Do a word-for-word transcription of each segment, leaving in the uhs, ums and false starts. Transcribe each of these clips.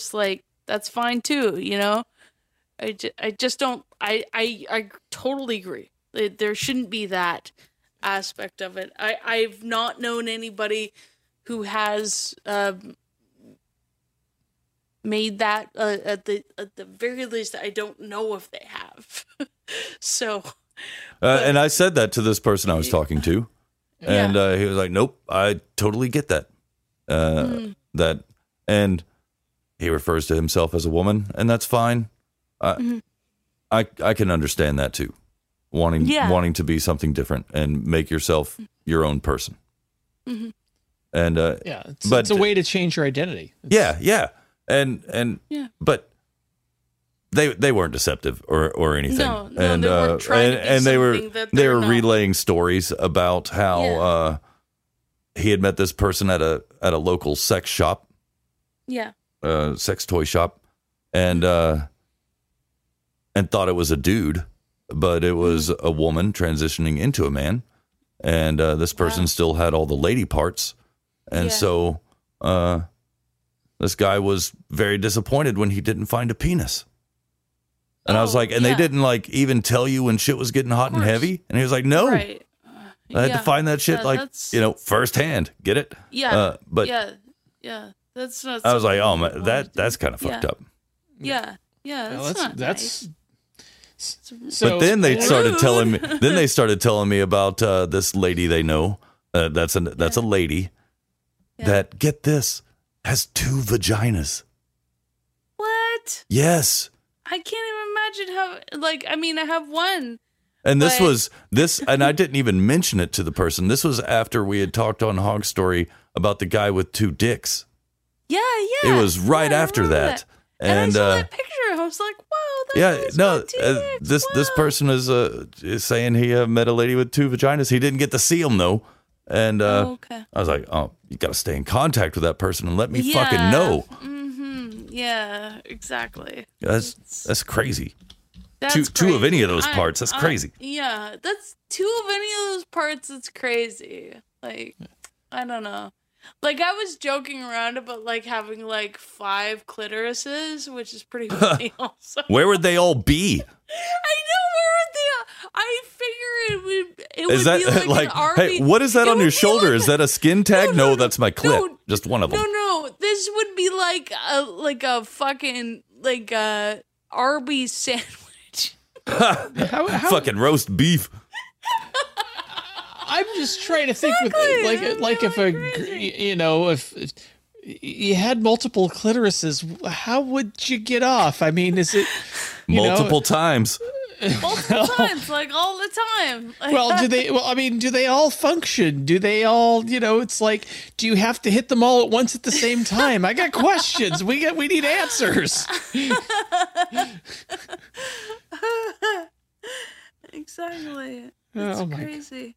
just like, that's fine too, you know? I, ju- I just don't, I, I, I totally agree. There shouldn't be that aspect of it. I, I've not known anybody who has um, made that uh, at the at the very least. I don't know if they have. so, uh, but, and I said that to this person I was talking to, and yeah. uh, he was like, "Nope, I totally get that." Uh, mm. That, and he refers to himself as a woman, and that's fine. I, mm-hmm. I, I can understand that too. Wanting, yeah. wanting to be something different and make yourself your own person. Mm-hmm. And uh, yeah, it's, but, it's a way to change your identity. It's, yeah, yeah, and and yeah. but they they weren't deceptive or, or anything. No, no, and they weren't uh, trying and, to be and they were that they were not. relaying stories about how Yeah. uh, he had met this person at a at a local sex shop. Yeah, uh, sex toy shop, and uh, and thought it was a dude. But it was a woman transitioning into a man, and uh, this person wow. still had all the lady parts, and yeah. so uh, this guy was very disappointed when he didn't find a penis. And oh, I was like, and yeah. they didn't like even tell you when shit was getting hot and heavy, and he was like, no, right. uh, I had yeah. to find that shit yeah, like that's... you know firsthand, get it? Yeah, uh, but yeah, yeah, that's not. I was like, oh man, that that's kind of fucked yeah. up. Yeah, yeah, that's, well, that's not that's. Nice. So, but then they rude. started telling me. Then they started telling me about uh, this lady they know. Uh, that's a that's yeah. a lady yeah. that, get this, has two vaginas. What? Yes. I can't even imagine how. Like, I mean, I have one. And this but... was this, and I didn't even mention it to the person. This was after we had talked on Hog Story about the guy with two dicks. Yeah, yeah. It was right yeah, after that. that. And, and I saw uh, that picture. I was like, "Wow, that yeah, guy's no, got two uh, dicks. this wow. this person is uh, is saying he uh, met a lady with two vaginas. He didn't get to see them though, and uh, oh, okay. I was like, oh, you got to stay in contact with that person and let me yeah. fucking know. Mm-hmm. Yeah, exactly. That's it's, that's crazy. That's two crazy. two of any of those I, parts. That's I, crazy. Yeah, that's two of any of those parts. That's crazy. Like, I don't know. Like, I was joking around about, like, having, like, five clitorises, which is pretty funny also. Where would they all be? I know, where would they all... I figure it would, it is would that, be like, like an army... hey, what is that it on your shoulder? like is that a skin tag? No, No, no, no, that's my clip. no, Just one of them. No, no, this would be like a, like a fucking, like a Arby's sandwich. how, how, fucking roast beef. I'm just trying to think exactly. with like like if a crazy. you know if, if you had multiple clitorises, how would you get off? I mean, is it you multiple know, times? Multiple times, like all the time. Well, do they? Well, I mean, do they all function? Do they all? You know, it's like, do you have to hit them all at once at the same time? I got questions. We got. We need answers. Exactly. Oh, It's my crazy.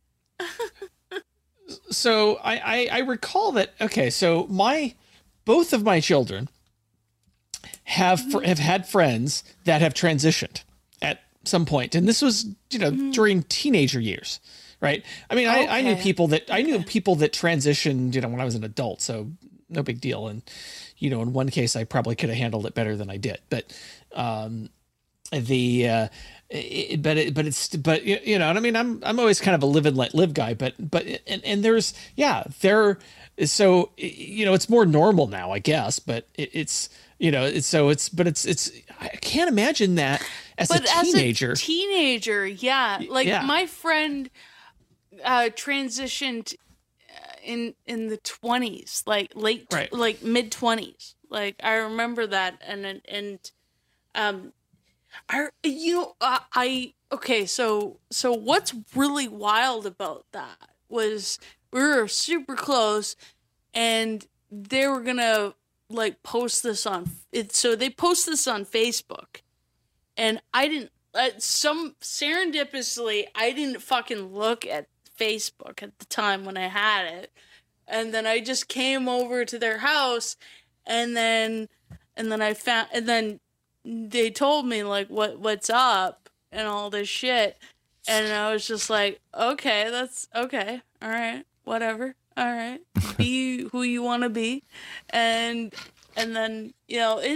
So I, I I recall that. Okay, so my both of my children have fr- have had friends that have transitioned at some point, and this was you know mm-hmm. during teenager years, right? I mean, okay. I, I knew people that I knew people that transitioned, you know, when I was an adult, so no big deal. And you know, in one case, I probably could have handled it better than I did, but um, the. Uh, It, but it, but it's but you know and I mean I'm I'm always kind of a live and let live guy, but but and, and there's yeah there so you know it's more normal now, I guess, but it, it's you know it's so it's but it's it's I can't imagine that as but a teenager as a teenager yeah like yeah. my friend uh transitioned in in the twenties, like late right. like mid twenties, like I remember that. And and um I, you know, uh, I, okay, so, so what's really wild about that was we were super close and they were gonna, like, post this on, it. So they post this on Facebook and I didn't, uh, some, serendipitously, I didn't fucking look at Facebook at the time when I had it. And then I just came over to their house and then, and then I found, and then, they told me like what what's up and all this shit, and I was just like, okay, that's okay, all right, whatever, all right, be who you want to be, and and then you know it